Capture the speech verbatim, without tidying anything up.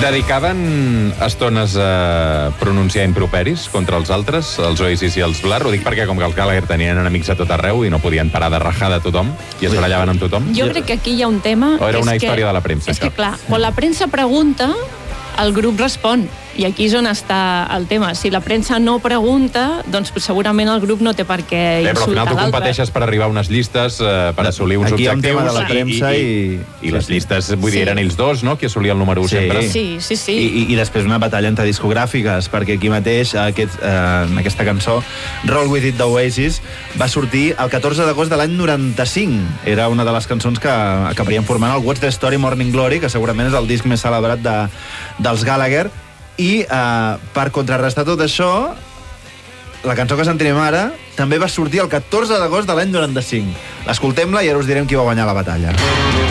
Dedicaven estones a pronunciar improperis contra els altres, els Oasis i els Blur? Ho dic perquè com que els Gallagher tenien enemics a tot arreu i no podien parar de rajar de tothom i es barallaven amb tothom. Jo crec que aquí hi ha un tema... O era una que, història de la premsa, és això? És que, clar, quan la premsa pregunta, el grup respon. I aquí és on està el tema. Si la premsa no pregunta, doncs segurament el grup no té per què Bé, però al final insultar tu l'altre. competeixes per arribar a unes llistes, eh, per assolir uns Aquí hi ha un objectius. tema de la premsa i... i... I, i les llistes, vull dir, Sí. eren ells dos, no?, qui assolia el número u Sí. sempre. Sí, sí, sí. I, i, I després una batalla entre discogràfiques, perquè aquí mateix, aquest, eh, en aquesta cançó, Roll With It d'Oasis, va sortir el catorze d'agost de l'any noranta-cinc. Era una de les cançons que acabarien formant el What's the Story Morning Glory, que segurament és el disc més celebrat de, dels Gallagher. I eh, per contrarrestar tot això, la cançó que sentirem ara també va sortir el catorze d'agost de l'any noranta-cinc. L'escoltem-la i ara us direm qui va guanyar la batalla.